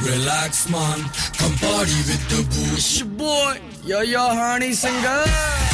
Relax, man. Come party with the boo. It's your boy, yo, honey singer.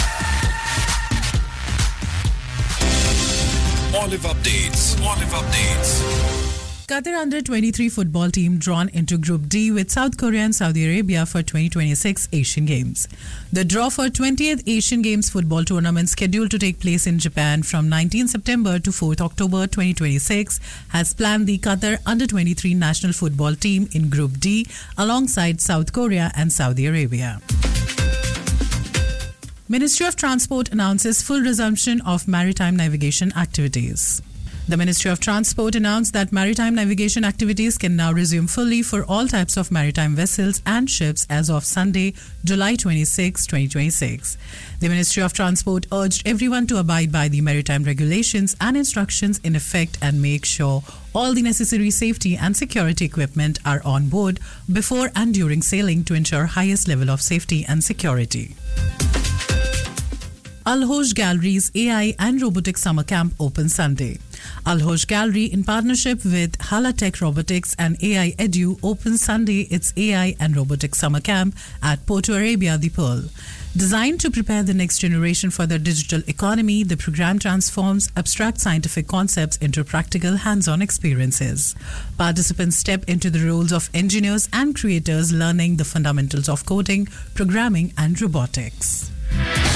Olive updates. Qatar under-23 football team drawn into Group D with South Korea and Saudi Arabia for 2026 Asian Games. The draw for 20th Asian Games football tournament scheduled to take place in Japan from 19 September to 4th October 2026 has planned the Qatar under-23 national football team in Group D alongside South Korea and Saudi Arabia. Ministry of Transport announces full resumption of maritime navigation activities. The Ministry of Transport announced that maritime navigation activities can now resume fully for all types of maritime vessels and ships as of Sunday, July 26, 2026. The Ministry of Transport urged everyone to abide by the maritime regulations and instructions in effect and make sure all the necessary safety and security equipment are on board before and during sailing to ensure highest level of safety and security. Al Hoj Gallery's AI and Robotics Summer Camp opens Sunday. Al Hoj Gallery, in partnership with Hala Tech Robotics and AI Edu, opens Sunday its AI and Robotics Summer Camp at Porto Arabia, the Pearl. Designed to prepare the next generation for the digital economy, the program transforms abstract scientific concepts into practical hands-on experiences. Participants step into the roles of engineers and creators, learning the fundamentals of coding, programming, and robotics.